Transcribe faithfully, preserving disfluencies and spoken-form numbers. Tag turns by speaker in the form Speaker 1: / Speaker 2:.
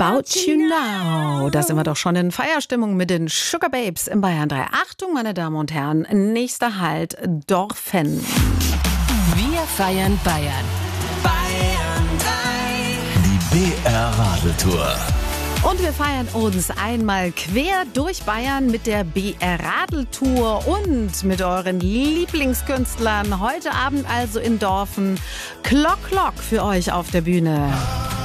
Speaker 1: About You Now. Da sind wir doch schon in Feierstimmung mit den Sugar Babes in Bayern drei. Achtung, meine Damen und Herren, nächster Halt, Dorfen.
Speaker 2: Wir feiern Bayern.
Speaker 3: Bayern drei.
Speaker 4: Die B R-Radeltour.
Speaker 1: Und wir feiern uns einmal quer durch Bayern mit der B R-Radeltour und mit euren Lieblingskünstlern. Heute Abend also in Dorfen. Klock, Klock für euch auf der Bühne.